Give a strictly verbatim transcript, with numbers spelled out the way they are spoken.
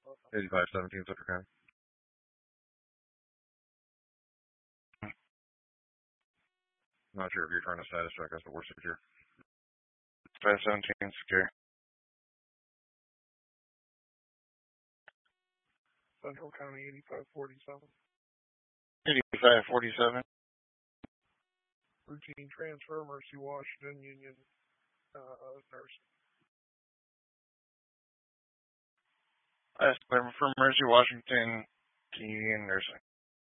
eighty-five seventeen, Central County. Not sure if you're trying to status check us, but we're secure. five seventeen, secure. Central County eighty-five forty-seven. eighty-five forty-seven. Routine transfer, Mercy Washington, Union uh, nurse. Last clear for Mercy Washington to Union Nursing.